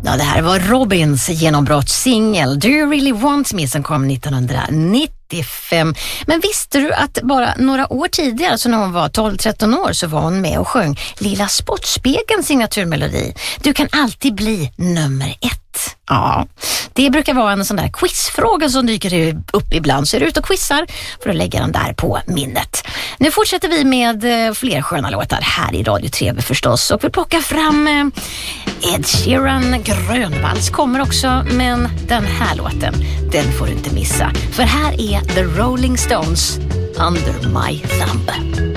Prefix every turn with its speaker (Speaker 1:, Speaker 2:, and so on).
Speaker 1: Ja, det här var Robins genombrottssingel Do You Really Want Me som kom 1995. Men visste du att bara några år tidigare, alltså när hon var 12-13 år, så var hon med och sjöng Lilla Sportspegelns signaturmelodi. Du kan alltid bli nummer 1. Ja, det brukar vara en sån där quizfråga som dyker upp ibland, så är du ute och quizar för att lägga den där på minnet. Nu fortsätter vi med fler sköna låtar här i Radio TV förstås, och vi plockar fram Ed Sheeran. Grönvalls kommer också, men den här låten, den får du inte missa, för här är The Rolling Stones, Under My Thumb.